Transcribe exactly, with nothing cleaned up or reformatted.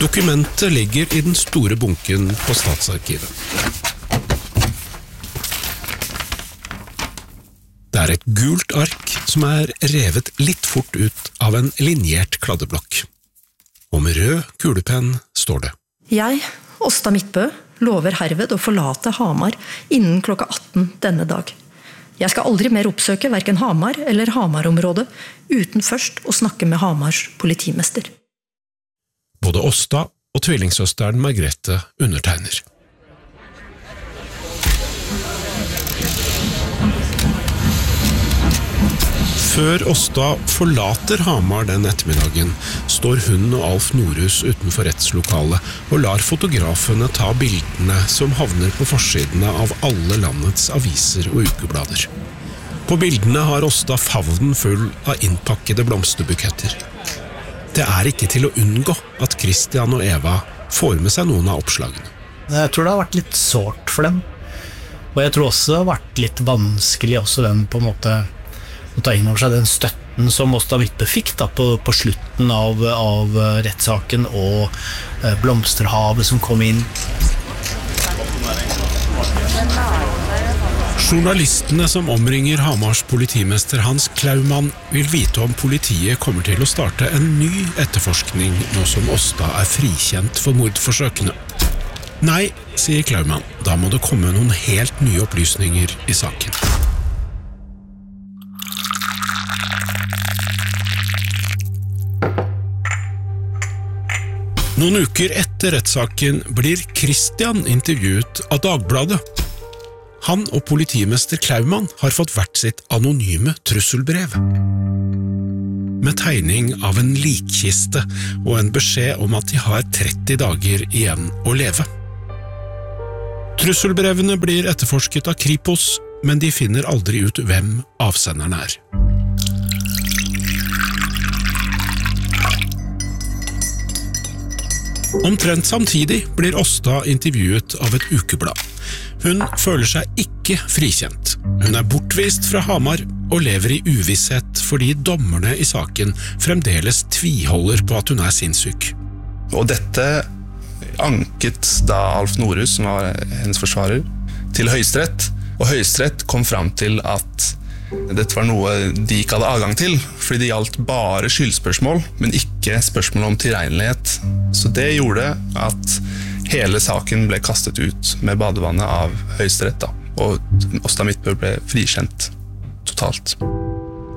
Dokumentet ligger i den store bunken på Statsarkivet. Det er et gult ark som er revet litt fort ut av en linjert kladdeblokk. Og med rød kulepenn står det: Jeg, Åsta Midtbø, lover herved å forlate Hamar innen klokka atten denne dag. Jeg skal aldri mer oppsøke hverken Hamar eller Hamar-området uten først å snakke med Hamars politimester. Både Åsta og tvillingsøsteren Margrethe undertegner. Før Åsta forlater Hamar den ettermiddagen, står hun og Alf Norhus utenfor rettslokalet og lar fotografene ta bildene som havner på forsidene av alle landets aviser og ukeblader. På bildene har Åsta favnen full av innpakkede blomsterbuketter. Det er ikke til å unngå at Christian og Eva får med seg noen av oppslagene. Jeg tror det har vært litt sårt for dem. Og jeg tror også det har vært litt vanskelig også den på en måte å ta inn over seg den støtten som Åsta Midtbø fikk da, på, på slutten av, av rettssaken og eh, blomsterhavet som kom inn. Journalistene som omringer Hamars politimester Hans Klaumann vil vite om politiet kommer til å starte en ny etterforskning nå som Åsta er frikjent for mordforsøkene. Nei, sier Klaumann, da må det komme noen helt nye opplysninger i saken. Noen uker etter rettssaken blir Christian intervjuet av Dagbladet. Han og politimester Klaumann har fått hvert sitt anonyme trusselbrev. Med tegning av en likkiste og en beskjed om at de har tretti dager igjen å leve. Trusselbrevene blir etterforsket av Kripos, men de finner aldri ut hvem avsenderen er. Omtrent samtidig blir Åsta intervjuet av et ukeblad. Hun føler seg ikke frikjent. Hun er bortvist fra Hamar og lever i uvisshet fordi dommerne i saken fremdeles tviholder på at hun er sinnssyk. Og dette anket da Alf Norhus, som var hennes forsvarer, til Høyesterett. Og Høyesterett kom fram til at dette var noe de ikke hadde adgang til, fordi det gjaldt bare skyldspørsmål, men ikke spørsmål om tilregnelighet. Så det gjorde at hele saken ble kastet ut med badevannet av Høyesterett, da, og Åsta Midtbø ble frikjent totalt.